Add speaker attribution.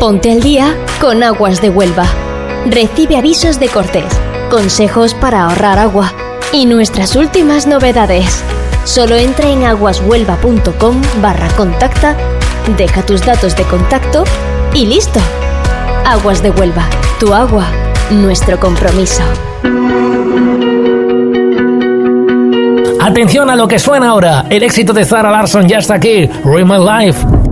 Speaker 1: Ponte al día con Aguas de Huelva. Recibe avisos de cortes, consejos para ahorrar agua y nuestras últimas novedades. Solo entra en aguashuelva.com/contacta, deja tus datos de contacto y listo. Aguas de Huelva, tu agua, nuestro compromiso.
Speaker 2: Atención a lo que suena ahora. El éxito de Zara Larsson ya está aquí. Ruin My Life.